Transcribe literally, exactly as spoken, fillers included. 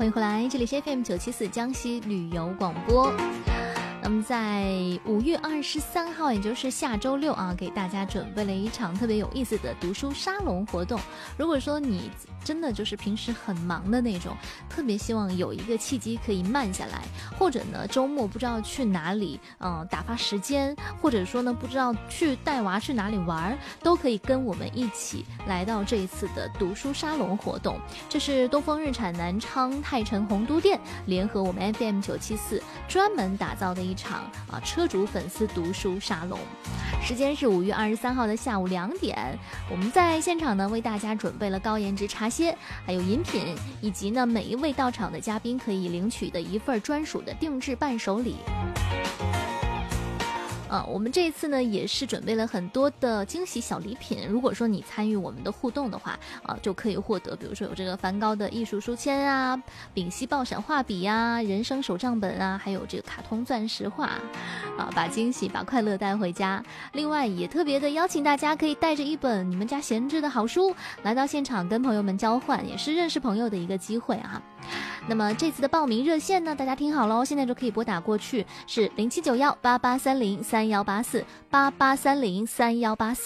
欢迎回来，这里是 F M 九七四江西旅游广播。那么在五月二十三号，也就是下周六啊，给大家准备了一场特别有意思的读书沙龙活动。如果说你真的就是平时很忙的那种，特别希望有一个契机可以慢下来，或者呢周末不知道去哪里嗯、呃、打发时间，或者说呢不知道去带娃去哪里玩，都可以跟我们一起来到这一次的读书沙龙活动。这是东风日产南昌泰城洪都店联合我们 F M 九七四专门打造的一场啊车主粉丝读书沙龙。时间是五月二十三号的下午两点，我们在现场呢为大家准备了高颜值茶歇，还有饮品，以及呢每一位到场的嘉宾可以领取的一份专属的定制伴手礼。啊，我们这一次呢也是准备了很多的惊喜小礼品。如果说你参与我们的互动的话，啊，就可以获得，比如说有这个梵高的艺术书签啊，丙烯爆闪画笔啊，人生手账本啊，还有这个卡通钻石画，啊，把惊喜把快乐带回家。另外也特别的邀请大家可以带着一本你们家闲置的好书来到现场跟朋友们交换，也是认识朋友的一个机会啊。那么这次的报名热线呢，大家听好喽，现在就可以拨打过去，是零七九幺八八三零三幺八四八八三零三幺八四。